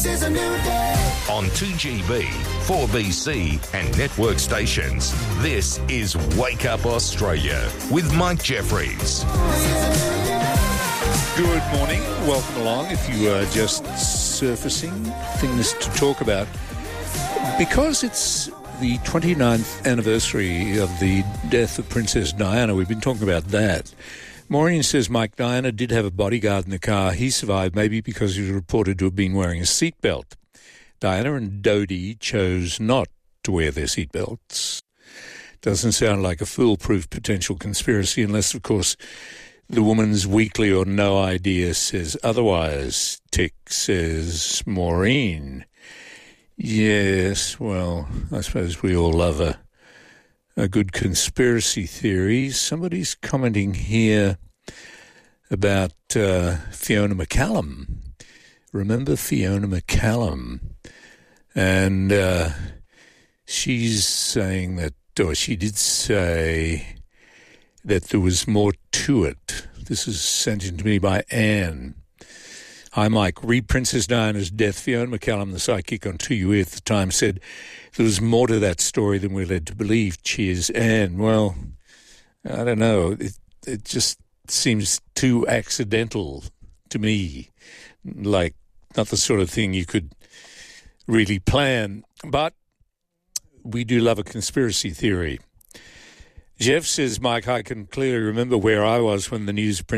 It's a new day. On 2GB, 4BC and network stations, this is Wake Up Australia with Mike Jeffries. Good morning. Welcome along. If you are just surfacing things to talk about, because it's the 29th anniversary of the death of Princess Diana, we've been talking about that. Maureen says Mike, Diana did have a bodyguard in the car. He survived maybe because he was reported to have been wearing a seatbelt. Diana and Dodi chose not to wear their seatbelts. Doesn't sound like a foolproof potential conspiracy unless, of course, the Woman's Weekly or No Idea says otherwise. Tick says Maureen. Yes, well, I suppose we all love a good conspiracy theory. Somebody's commenting here about Fiona McCallum. Remember Fiona McCallum? And she's saying that, or she did say that there was more to it. This is sent in to me by Anne. Hi, Mike. Read Princess Diana's death. Fiona McCallum, the psychic on 2UE at the time, said there was more to that story than we're led to believe. Cheers, Anne. Well, I don't know. It just seems too accidental to me. Like, not the sort of thing you could really plan. But we do love a conspiracy theory. Jeff says, Mike, I can clearly remember where I was when the news